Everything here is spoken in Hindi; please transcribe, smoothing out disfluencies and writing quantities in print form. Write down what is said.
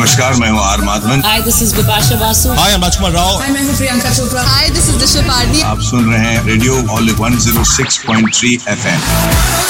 नमस्कार, मैं हूँ are Madhavan. Hi, this is Bipasha Basu. Hi, I'm Rajkumar Rao. Hi, मैं हूँ Priyanka Chopra. Hi, this is Disha Parni. आप सुन रहे हैं रेडियो ऑलिव 106.3 FM।